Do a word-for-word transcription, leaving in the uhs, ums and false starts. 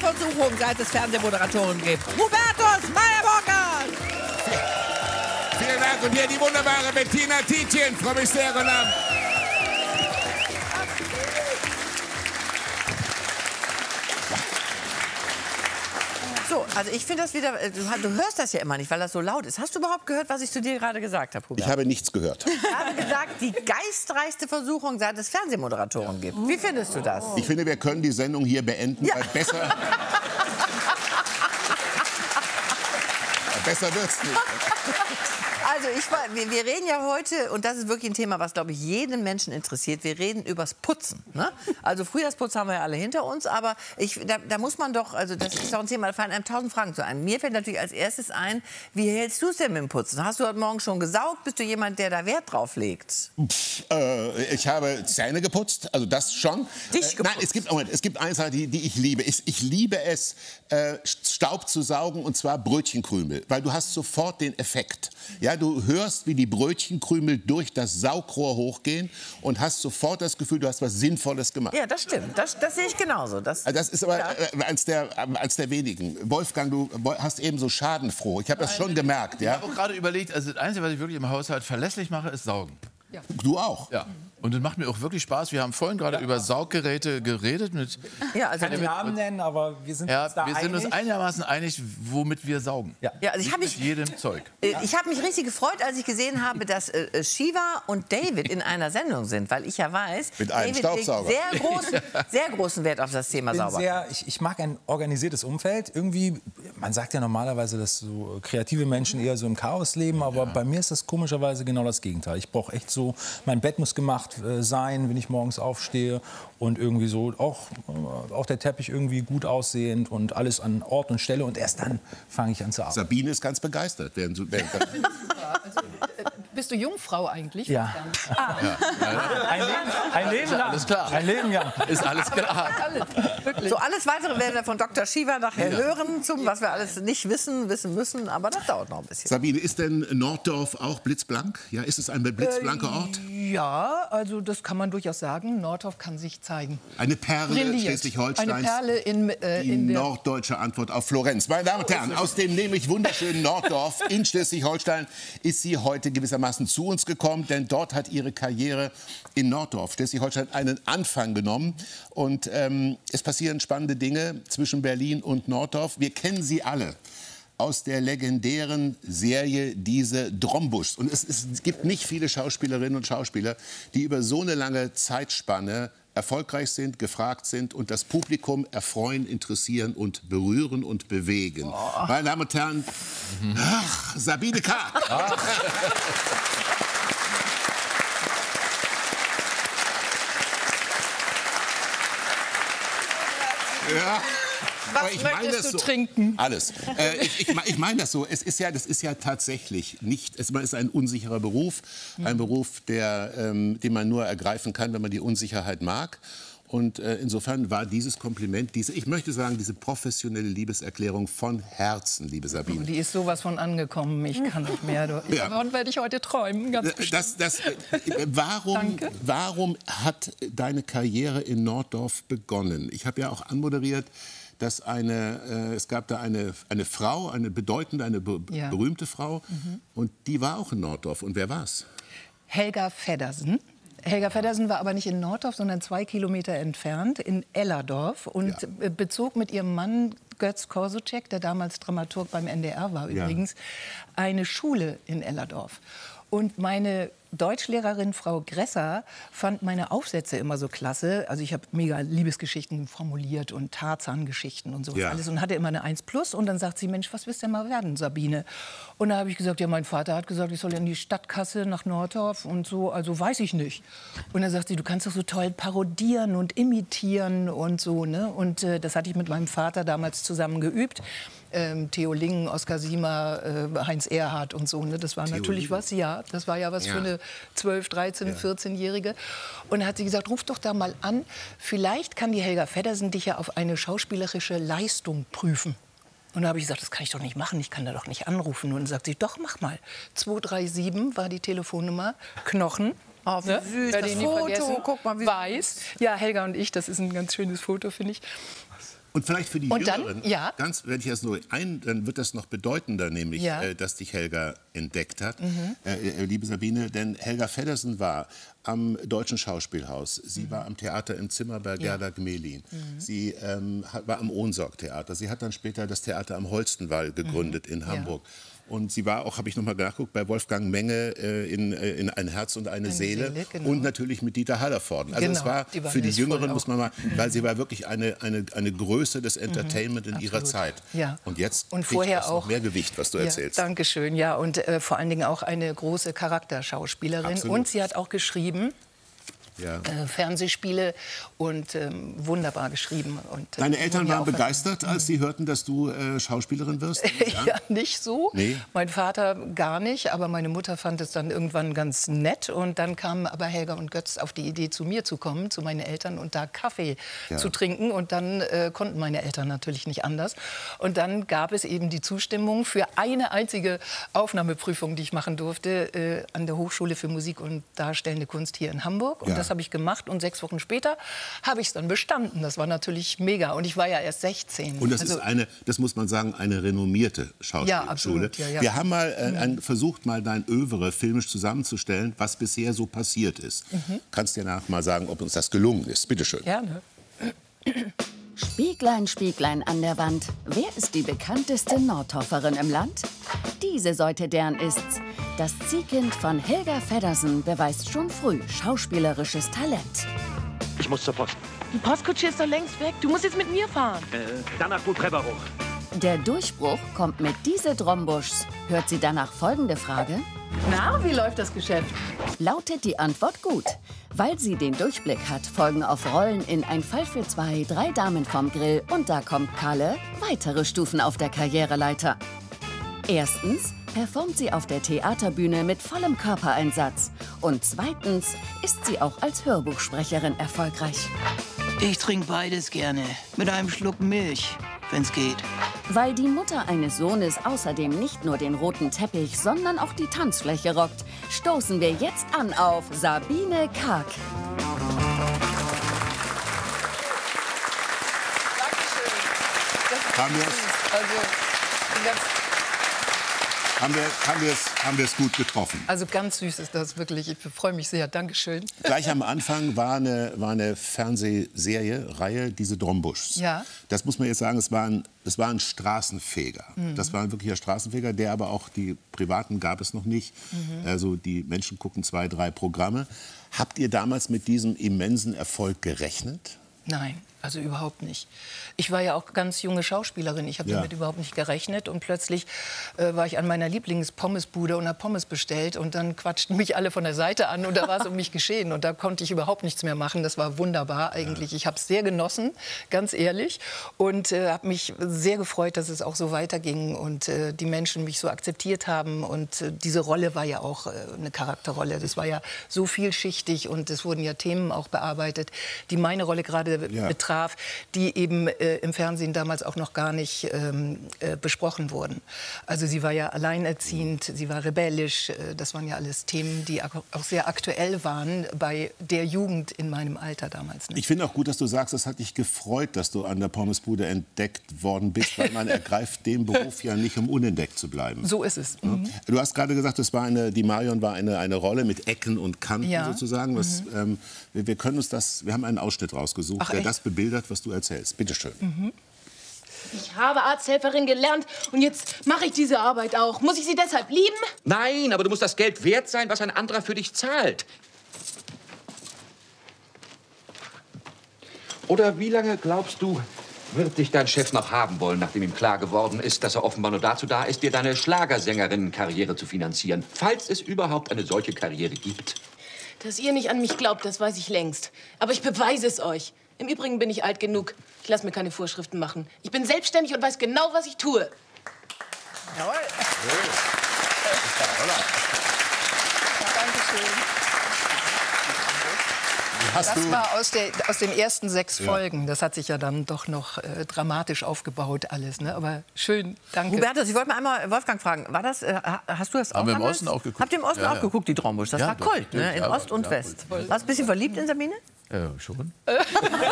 Versuchung, seit es Fernsehmoderatoren gibt. Hubertus Meyer-Burkhardt! Vielen Dank. Und hier die wunderbare Bettina Tietjen, Frau Ministerin. So, also ich finde das wieder, du, du hörst das ja immer nicht, weil das so laut ist. Hast du überhaupt gehört, was ich zu dir gerade gesagt habe, Hubert? Ich habe nichts gehört. Ich habe gesagt, die geistreichste Versuchung, seit es Fernsehmoderatoren gibt. Wie findest du das? Ich finde, wir können die Sendung hier beenden, Ja. weil besser... besser wird's nicht. Also ich, wir, wir reden ja heute, und das ist wirklich ein Thema, was, glaube ich, jeden Menschen interessiert, wir reden übers Putzen. Ne? Also Frühjahrsputz haben wir ja alle hinter uns, aber ich, da, da muss man doch, also das ist doch ein Thema, da fallen einem tausend Fragen zu ein. Mir fällt natürlich als erstes ein, wie hältst du es denn mit dem Putzen? Hast du heute Morgen schon gesaugt? Bist du jemand, der da Wert drauf legt? Pff, äh, ich habe Zähne geputzt, also das schon. Dich äh, nein, es gibt, Moment, es gibt eine Sache, die, die ich liebe. Ich, ich liebe es, äh, Staub zu saugen, und zwar Brötchenkrümel, weil du hast sofort den Effekt. Ja, du hörst, wie die Brötchenkrümel durch das Saugrohr hochgehen und hast sofort das Gefühl, du hast was Sinnvolles gemacht. Ja, das stimmt. Das, das sehe ich genauso. Das, Das ist aber ja. äh, eins, der, äh, eins der wenigen. Wolfgang, du hast eben so schadenfroh. Ich habe das schon gemerkt. Ja? Ich habe auch gerade überlegt, also das Einzige, was ich wirklich im Haushalt verlässlich mache, ist saugen. Ja. Du auch? Ja. Und das macht mir auch wirklich Spaß. Wir haben vorhin gerade über Sauggeräte geredet. Mit, Ja, also Keine Namen nennen, aber wir sind ja, uns da wir sind uns einig. einigermaßen einig, womit wir saugen. Ja. Ja, also ich habe Mit mich, jedem Zeug. äh, ich habe mich richtig gefreut, als ich gesehen habe, dass äh, Shiva und David in einer Sendung sind, weil ich ja weiß, Mit einem David legt Staubsauger. sehr großen, sehr großen Wert auf das Thema bin Sauberkeit. sehr, ich, ich mag ein organisiertes Umfeld. Irgendwie, man sagt ja normalerweise, dass so kreative Menschen eher so im Chaos leben, aber bei mir ist das komischerweise genau das Gegenteil. Ich brauche echt so, mein Bett muss gemacht äh, sein, wenn ich morgens aufstehe, und irgendwie so auch, äh, auch der Teppich irgendwie gut aussehend und alles an Ort und Stelle, und erst dann fange ich an zu arbeiten. Sabine ist ganz begeistert. Während du, während Also, äh, bist du Jungfrau eigentlich? Ja. Ah. Ein Leben, ein Leben lang. Alles klar. Ein Leben lang. Ist alles klar. Alles, wirklich. So, alles Weitere werden wir von Doktor Shiva nachher hören, zum, was wir alles nicht wissen, wissen müssen, aber das dauert noch ein bisschen. Sabine, ist denn Norddorf auch blitzblank? Ja, ist es ein blitzblanker Ort? Ja, also das kann man durchaus sagen. Nordhoff kann sich zeigen. Eine Perle Brilliert. Schleswig-Holsteins. Eine Perle in, äh, Die in der... norddeutsche Antwort auf Florenz. Meine Damen und Herren, aus dem nämlich wunderschönen Norddorf in Schleswig-Holstein ist sie heute gewissermaßen zu uns gekommen, denn dort hat ihre Karriere in Norddorf, Schleswig-Holstein, einen Anfang genommen. Und ähm, es passieren spannende Dinge zwischen Berlin und Norddorf. Wir kennen sie alle aus der legendären Serie Diese Drombuschs. Und es, es gibt nicht viele Schauspielerinnen und Schauspieler, die über so eine lange Zeitspanne erfolgreich sind, gefragt sind und das Publikum erfreuen, interessieren und berühren und bewegen. Oh. Meine Damen und Herren, ach, Sabine Karg. Ja. Was ich meine möchtest das du so. trinken? Alles. Äh, ich ich, ich meine das so. Es ist ja, das ist ja tatsächlich nicht. Es ist ein unsicherer Beruf, ein Beruf, der, ähm, den man nur ergreifen kann, wenn man die Unsicherheit mag. Und äh, insofern war dieses Kompliment, diese, ich möchte sagen, diese professionelle Liebeserklärung von Herzen, liebe Sabine. Die ist sowas von angekommen. Ich kann nicht mehr. Du. Ja. Davon werde ich heute träumen. Ganz bestimmt. Das, das, äh, warum, Danke. warum hat deine Karriere in Norddorf begonnen? Ich habe ja auch anmoderiert, dass eine, äh, es gab da eine, eine Frau, eine bedeutende, eine be Ja. berühmte Frau, mhm. und die war auch in Norddorf. Und wer war's? Helga Feddersen. Helga Feddersen war aber nicht in Norddorf, sondern zwei Kilometer entfernt in Ellerdorf und Ja. bezog mit ihrem Mann Götz Korsucek, der damals Dramaturg beim N D R war übrigens, ja. eine Schule in Ellerdorf. Und meine Deutschlehrerin Frau Gresser fand meine Aufsätze immer so klasse. Also ich habe mega Liebesgeschichten formuliert und Tarzan-Geschichten und so Ja. alles und hatte immer eine eins plus. Und dann sagt sie, Mensch, was willst du denn mal werden, Sabine? Und da habe ich gesagt, ja, mein Vater hat gesagt, ich soll in die Stadtkasse nach Norddorf und so, also weiß ich nicht. Und dann sagt sie, du kannst doch so toll parodieren und imitieren und so, ne? Und äh, das hatte ich mit meinem Vater damals zusammen geübt. Ähm, Theo Lingen, Oskar Siemer, äh, Heinz Erhardt und so. Ne? Das war Theo natürlich Lingen. was, ja. Das war ja was Ja. für eine zwölf-, dreizehn-, Ja. vierzehnjährige. Und da hat sie gesagt, ruf doch da mal an. Vielleicht kann die Helga Feddersen dich ja auf eine schauspielerische Leistung prüfen. Und da habe ich gesagt, das kann ich doch nicht machen, ich kann da doch nicht anrufen. Und dann sagt sie, doch, mach mal. zwei drei sieben war die Telefonnummer, Knochen. Oh, wie süß, Werde das ich nie Foto, vergessen. guck mal, wie Weiß. Ja, Helga und ich, das ist ein ganz schönes Foto, finde ich. Und vielleicht für die Und dann, Jüngeren, ja. ganz, wenn ich das nur ein, dann wird das noch bedeutender, nämlich, Ja. äh, dass dich Helga entdeckt hat, Mhm. äh, äh, liebe Sabine, denn Helga Feddersen war am Deutschen Schauspielhaus, sie Mhm. war am Theater im Zimmer bei Gerda Gmelin, Mhm. sie ähm, hat, war am Ohnsorg-Theater, sie hat dann später das Theater am Holstenwall gegründet in Hamburg. Und sie war auch, habe ich noch mal nachgeguckt, bei Wolfgang Menge äh, in, äh, in Ein Herz und eine, Eine Seele, Seele, genau. und natürlich mit Dieter Hallervorden. Also Genau, es war die waren für die jetzt voll Jüngeren, auch. muss man mal, weil sie war wirklich eine, eine, eine Größe des Entertainment in ihrer absolut. Zeit. Ja. Und jetzt Und kriegt vorher das auch noch mehr Gewicht, was du Ja, erzählst. danke schön, ja. Und äh, vor allen Dingen auch eine große Charakterschauspielerin. Absolut. Und sie hat auch geschrieben, Ja. äh, Fernsehspiele und ähm, wunderbar geschrieben. Und, äh, Deine Eltern wurden ja waren auch- begeistert, als sie hörten, dass du äh, Schauspielerin wirst? Ja, nicht so. Nee. Mein Vater gar nicht, aber meine Mutter fand es dann irgendwann ganz nett. Und dann kamen aber Helga und Götz auf die Idee, zu mir zu kommen, zu meinen Eltern und da Kaffee Ja. zu trinken. Und dann äh, konnten meine Eltern natürlich nicht anders. Und dann gab es eben die Zustimmung für eine einzige Aufnahmeprüfung, die ich machen durfte, äh, an der Hochschule für Musik und Darstellende Kunst hier in Hamburg. Und Ja. das habe ich gemacht. Und sechs Wochen später habe ich es dann bestanden. Das war natürlich mega. Und ich war ja erst sechzehn. Und das Also- ist eine, das muss man sagen, eine renommierte Schauspielschule. Ja, absolut, ja, ja. Wir haben mal äh, ein, versucht, mal dein Övre filmisch zusammenzustellen, was bisher so passiert ist. Mhm. Kannst du dir danach mal sagen, ob uns das gelungen ist? Bitte schön. Gerne. Spieglein, Spieglein an der Wand. Wer ist die bekannteste Nordhofferin im Land? Diese Säute deren ist's. Das Ziehkind von Helga Feddersen beweist schon früh schauspielerisches Talent. Ich muss zur Post. Die Postkutsche ist doch längst weg. Du musst jetzt mit mir fahren. Äh, danach gut Trevor hoch. Der Durchbruch kommt mit Diese Drombuschs. Hört sie danach folgende Frage? Na, wie läuft das Geschäft? Lautet die Antwort gut. Weil sie den Durchblick hat, folgen auf Rollen in Ein Fall für zwei, Drei Damen vom Grill und Da kommt Kalle weitere Stufen auf der Karriereleiter. Erstens performt sie auf der Theaterbühne mit vollem Körpereinsatz. Und zweitens ist sie auch als Hörbuchsprecherin erfolgreich. Ich trinke beides gerne. Mit einem Schluck Milch, wenn's geht. Weil die Mutter eines Sohnes außerdem nicht nur den roten Teppich, sondern auch die Tanzfläche rockt, stoßen wir jetzt an auf Sabine Karg. Haben wir es? Also, ganz, Haben wir, haben wir es, haben wir es gut getroffen. also ganz süß ist das wirklich. Ich freue mich sehr. Dankeschön. Gleich am Anfang war eine, war eine Fernsehserie, Reihe, diese Drombuschs. Ja. Das muss man jetzt sagen, es war ein, es war ein Straßenfeger. Mhm. Das war ein wirklicher Straßenfeger, der aber auch, die Privaten gab es noch nicht. Mhm. Also die Menschen gucken zwei, drei Programme. Habt ihr damals mit diesem immensen Erfolg gerechnet? Nein, also überhaupt nicht. Ich war ja auch ganz junge Schauspielerin. Ich habe Ja. damit überhaupt nicht gerechnet. Und plötzlich äh, war ich an meiner Lieblingspommes-Bude und habe Pommes bestellt. Und dann quatschten mich alle von der Seite an und da war es um mich geschehen. Und da konnte ich überhaupt nichts mehr machen. Das war wunderbar eigentlich. Ich habe es sehr genossen, ganz ehrlich. Und äh, habe mich sehr gefreut, dass es auch so weiterging und äh, die Menschen mich so akzeptiert haben. Und äh, diese Rolle war ja auch äh, eine Charakterrolle. Das war ja so vielschichtig und es wurden ja Themen auch bearbeitet, die meine Rolle gerade Ja. betraf, die eben äh, im Fernsehen damals auch noch gar nicht ähm, äh, besprochen wurden. Also sie war ja alleinerziehend, sie war rebellisch. Äh, das waren ja alles Themen, die ak- auch sehr aktuell waren bei der Jugend in meinem Alter damals. Ne? Ich finde auch gut, dass du sagst, es hat dich gefreut, dass du an der Pommesbude entdeckt worden bist, weil man ergreift den Beruf ja nicht, um unentdeckt zu bleiben. So ist es. Mhm. Du hast gerade gesagt, das war eine, die Marion war eine, eine Rolle mit Ecken und Kanten Ja. sozusagen. Was, ähm, wir, wir können uns das, wir haben einen Ausschnitt rausgesucht, Ach, der echt? das bebildert, was du erzählst. Bitte schön. Ich habe Arzthelferin gelernt und jetzt mache ich diese Arbeit auch. Muss ich sie deshalb lieben? Nein, aber du musst das Geld wert sein, was ein anderer für dich zahlt. Oder wie lange glaubst du, wird dich dein Chef noch haben wollen, nachdem ihm klar geworden ist, dass er offenbar nur dazu da ist, dir deine Schlagersängerinnenkarriere zu finanzieren, falls es überhaupt eine solche Karriere gibt? Dass ihr nicht an mich glaubt, das weiß ich längst. Aber ich beweise es euch. Im Übrigen bin ich alt genug. Ich lasse mir keine Vorschriften machen. Ich bin selbstständig und weiß genau, was ich tue. Jawohl. Dankeschön. Hast Das du, war aus, der, aus den ersten sechs Ja. Folgen. Das hat sich ja dann doch noch äh, dramatisch aufgebaut alles. Ne? Aber schön, danke. Hubertus, ich wollte mal einmal Wolfgang fragen, war das, äh, hast du das auch Haben wir im damals? Osten auch geguckt. Habt ihr im Osten Ja, auch ja. geguckt, die Drombusch? Das Ja, war doch, Kult, ne? natürlich, in ja, Ost und ja, West. voll. Warst du ein bisschen verliebt in Sabine? Äh, schon.